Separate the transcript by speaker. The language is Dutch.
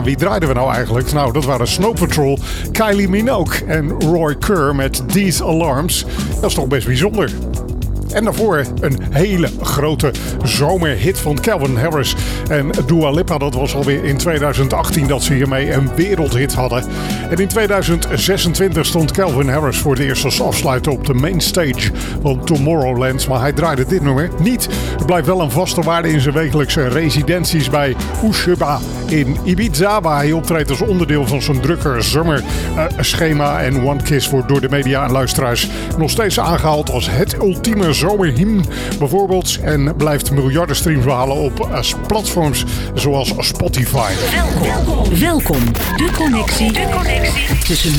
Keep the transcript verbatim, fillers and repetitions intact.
Speaker 1: Wie draaiden we nou eigenlijk? Nou, dat waren Snow Patrol, Kylie Minogue en Roy Kerr met These Alarms. Dat is toch best bijzonder. En daarvoor een hele grote zomerhit van Calvin Harris en Dua Lipa. Dat was alweer in tweeduizend achttien dat ze hiermee een wereldhit hadden. En in tweeduizend zesentwintig stond Calvin Harris voor het eerst als afsluiter op de mainstage van Tomorrowland. Maar hij draaide dit nummer niet. Het blijft wel een vaste waarde in zijn wekelijkse residenties bij Usheba in Ibiza, waar hij optreedt als onderdeel van zijn drukke zomerschema. Uh, en One Kiss wordt door de media en luisteraars nog steeds aangehaald als het ultieme zomerhymn bijvoorbeeld. En blijft miljarden streams behalen op uh, platforms zoals Spotify.
Speaker 2: Welkom. Welkom. De connectie, de connectie tussen